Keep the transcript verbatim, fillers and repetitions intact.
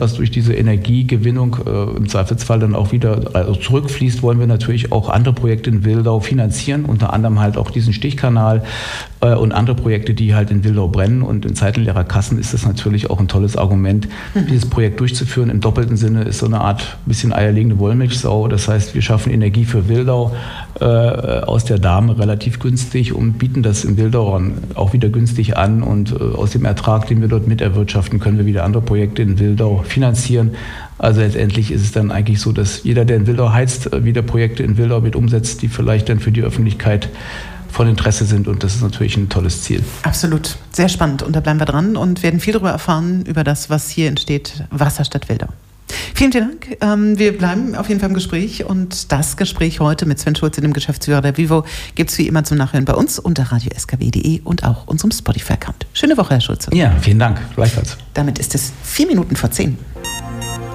was durch diese Energiegewinnung äh, im Zweifelsfall dann auch wieder also zurückfließt, wollen wir natürlich auch andere Projekte in Wildau finanzieren, unter anderem halt auch diesen Stichkanal äh, und andere Projekte, die halt in Wildau brennen. Und in Zeiten leerer Kassen ist das natürlich auch ein tolles Argument, mhm. dieses Projekt durchzuführen. Im doppelten Sinne ist so eine Art bisschen eierlegende Wollmilchsau. Das heißt, wir schaffen Energie für Wildau äh, aus der Dame relativ günstig und bieten das in Wildau auch wieder günstig an. Und äh, aus dem Ertrag, den wir dort mit erwirtschaften, können wir wieder andere Projekte in Wildau finanzieren. Also letztendlich ist es dann eigentlich so, dass jeder, der in Wildau heizt, wieder Projekte in Wildau mit umsetzt, die vielleicht dann für die Öffentlichkeit von Interesse sind. Und das ist natürlich ein tolles Ziel. Absolut. Sehr spannend. Und da bleiben wir dran und werden viel darüber erfahren, über das, was hier entsteht, Wasserstadt Wildau. Vielen, vielen Dank. Wir bleiben auf jeden Fall im Gespräch und das Gespräch heute mit Sven Schulze, dem Geschäftsführer der Vivo, gibt es wie immer zum Nachhören bei uns unter radio s k w punkt d e und auch unserem Spotify-Account. Schöne Woche, Herr Schulze. Ja, vielen Dank. Gleichfalls. Damit ist es vier Minuten vor zehn.